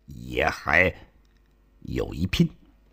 也还有一拼。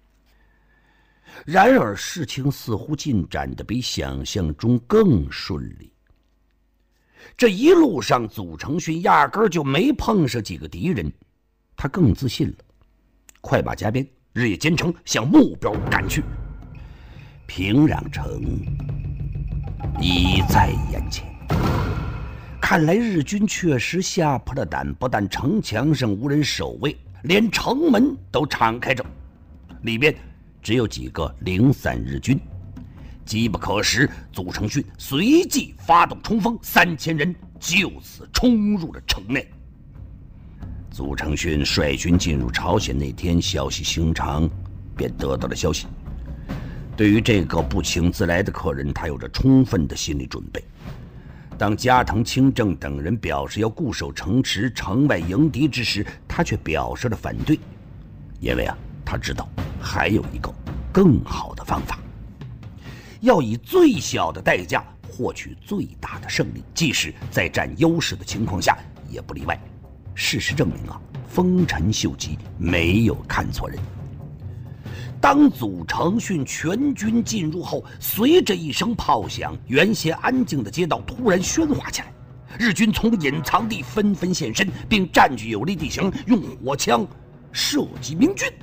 然而事情似乎进展得比想象中更顺利。这一路上，祖承训压根儿就没碰上几个敌人，他更自信了，快马加鞭，日夜兼程，向目标赶去。平壤城已在眼前，看来日军确实吓破了胆，不但城墙上无人守卫，连城门都敞开着，里边只有几个零散日军。机不可失，祖承训随即发动冲锋，3000人就此冲入了城内。祖承训率军进入朝鲜那天，消息兴长，便得到了消息。对于这个不请自来的客人，他有着充分的心理准备。当加藤清正等人表示要固守城池、城外迎敌之时，他却表示了反对，因为他知道还有一个更好的方法。要以最小的代价获取最大的胜利，即使在占优势的情况下也不例外。事实证明丰臣秀吉没有看错人。当祖承训全军进入后，随着一声炮响，原先安静的街道突然喧哗起来。日军从隐藏地纷纷现身，并占据有利地形，用火枪射击明军。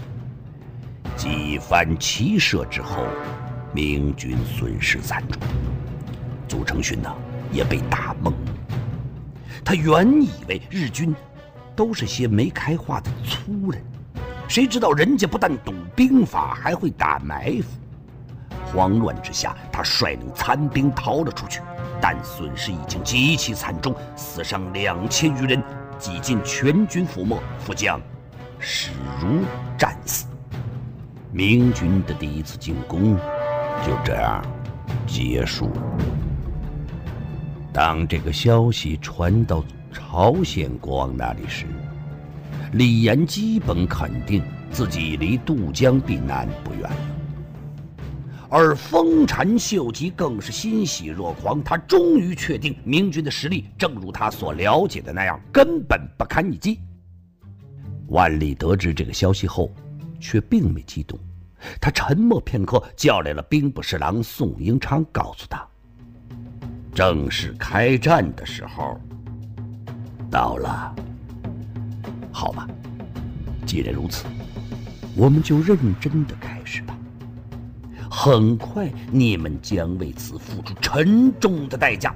几番齐射之后，明军损失惨重，祖承训也被打懵了。他原以为日军都是些没开化的粗人，谁知道人家不但懂兵法，还会打埋伏。慌乱之下，他率领残兵逃了出去，但损失已经极其惨重，死伤2000余人，几近全军覆没，副将矢如战死。明军的第一次进攻就这样结束了。当这个消息传到朝鲜国王那里时，李严基本肯定自己离渡江避难不远了，而丰臣秀吉更是欣喜若狂，他终于确定明军的实力正如他所了解的那样，根本不堪一击。万历得知这个消息后却并没激动，他沉默片刻，叫来了兵部侍郎宋英昌，告诉他正式开战的时候到了。好吧，既然如此，我们就认真的开始吧。很快你们将为此付出沉重的代价。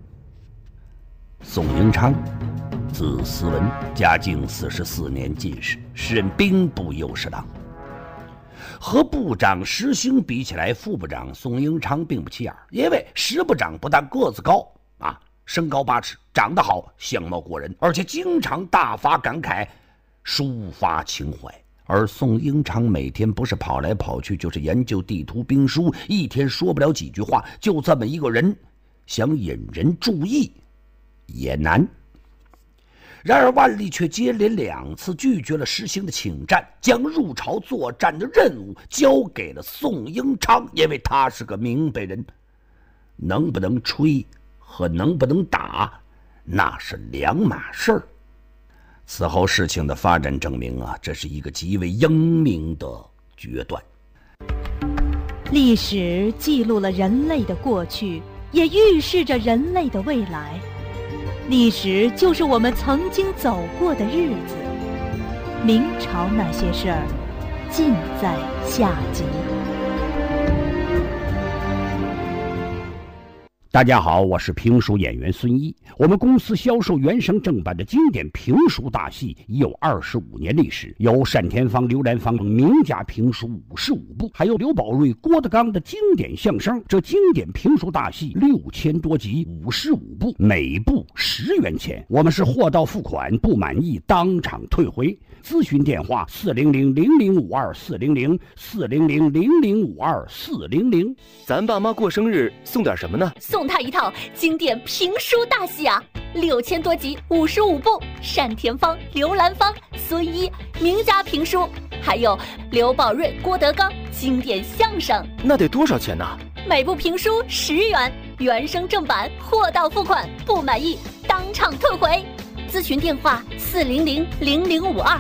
宋英昌，字思文，嘉靖44年进士，时任兵部右侍郎。和部长石兴比起来，副部长宋英昌并不起眼，因为石部长不但个子高身高8尺，长得好，相貌过人，而且经常大发感慨，抒发情怀。而宋英昌每天不是跑来跑去，就是研究地图兵书，一天说不了几句话。就这么一个人，想引人注意也难。然而万历却接连2次拒绝了石兴的请战，将入朝作战的任务交给了宋英昌，因为他是个明白人，能不能吹和能不能打那是两码事儿。此后事情的发展证明这是一个极为英明的决断。 历史记录了人类的过去，也预示着人类的未来。历史就是我们曾经走过的日子。明朝那些事儿，尽在下集。 大家好，我是评书演员孙一。我们公司销售原声正版的经典评书大戏已有25年历史，有单田芳、刘兰芳等名家评书55部，还有刘宝瑞、郭德纲的经典相声。这经典评书大戏6000多集，55部，每部10元钱。我们是货到付款，不满意当场退回。咨询电话400-0052-400，400-0052-400。 咱爸妈过生日送点什么呢？ 送他一套经典评书大戏6000多集55部，单田芳、刘兰芳、孙一名家评书，还有刘宝瑞、郭德纲经典相声。 那得多少钱呢？ 每部评书10元，原声正版，货到付款，不满意当场退回。咨询电话400-0052